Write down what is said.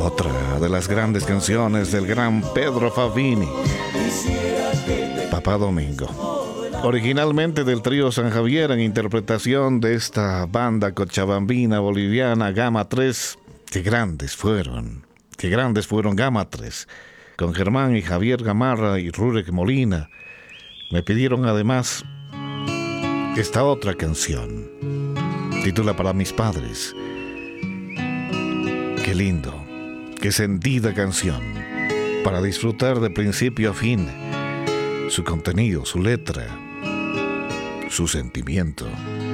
Otra de las grandes canciones del gran Pedro Favini, Papá Domingo. Originalmente del trío San Javier en interpretación de esta banda cochabambina boliviana Gama 3. Qué grandes fueron Gama 3. Con Germán y Javier Gamarra y Rurek Molina. Me pidieron además esta otra canción, titula Para mis padres. Qué lindo, qué sentida canción, para disfrutar de principio a fin, su contenido, su letra, su sentimiento.